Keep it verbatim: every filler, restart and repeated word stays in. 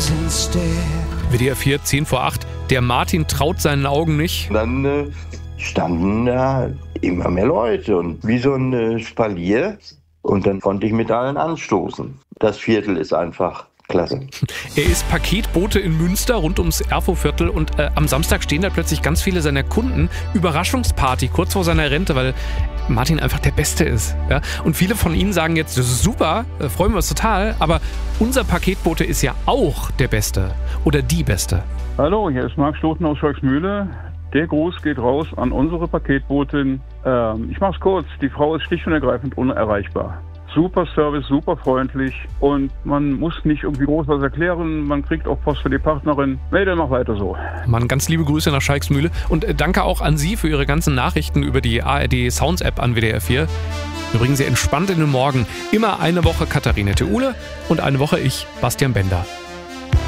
W D R vier, zehn vor acht. Der Martin traut seinen Augen nicht. Dann äh, standen da immer mehr Leute und wie so ein äh, Spalier. Und dann konnte ich mit allen anstoßen. Das Viertel ist einfach klasse. Er ist Paketbote in Münster rund ums Erfurtviertel und äh, am Samstag stehen da plötzlich ganz viele seiner Kunden. Überraschungsparty kurz vor seiner Rente, weil Martin einfach der Beste ist. Ja? Und viele von Ihnen sagen jetzt, das ist super, äh, freuen wir uns total, aber unser Paketbote ist ja auch der Beste oder die Beste. Hallo, hier ist Marc Stoten aus Schalksmühle. Der Gruß geht raus an unsere Paketbotin. Ähm, ich mach's kurz, die Frau ist schlicht und ergreifend unerreichbar. Super Service, super freundlich und man muss nicht irgendwie groß was erklären. Man kriegt auch Post für die Partnerin. Nee, dann mach weiter so. Mann, ganz liebe Grüße nach Schalksmühle und äh, danke auch an Sie für Ihre ganzen Nachrichten über die A R D Sounds App an W D R vier. Wir bringen Sie entspannt in den Morgen. Immer eine Woche Katharina Theule und eine Woche ich, Bastian Bender.